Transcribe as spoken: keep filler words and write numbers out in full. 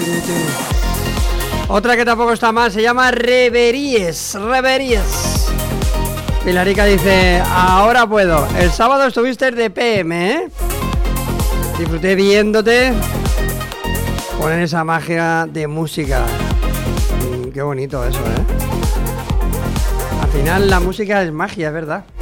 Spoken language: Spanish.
Otra que tampoco está mal, se llama Reveries, Reveries. Pilarica dice, ahora puedo. El sábado estuviste de P M, ¿eh? Disfruté viéndote poner esa magia de música. Mm, qué bonito eso, ¿eh? Al final la música es magia, es verdad.